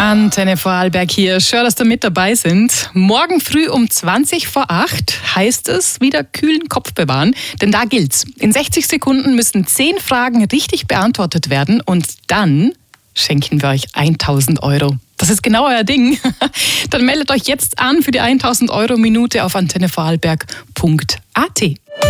Antenne Vorarlberg hier. Schön, dass da mit dabei sind. Morgen früh um 8:20 heißt es, wieder kühlen Kopf bewahren. Denn da gilt's. In 60 Sekunden müssen 10 Fragen richtig beantwortet werden und dann schenken wir euch 1.000 Euro. Das ist genau euer Ding. Dann meldet euch jetzt an für die 1.000 Euro Minute auf antennevorarlberg.at.